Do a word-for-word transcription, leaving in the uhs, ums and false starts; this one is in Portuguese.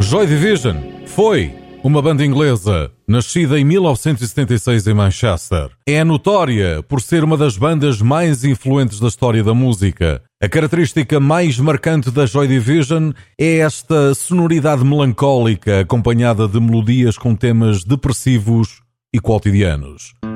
Joy Division foi uma banda inglesa nascida em mil novecentos e setenta e seis em Manchester. É notória por ser uma das bandas mais influentes da história da música. A característica mais marcante da Joy Division é esta sonoridade melancólica acompanhada de melodias com temas depressivos e cotidianos.